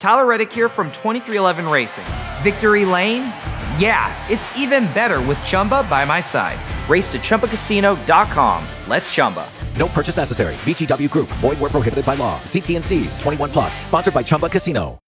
Tyler Reddick here from 2311 Racing. Victory Lane? Yeah, it's even better with Chumba by my side. Race to ChumbaCasino.com. Let's Chumba. No purchase necessary. VGW Group. Void where prohibited by law. See T&Cs. 21+. Sponsored by Chumba Casino.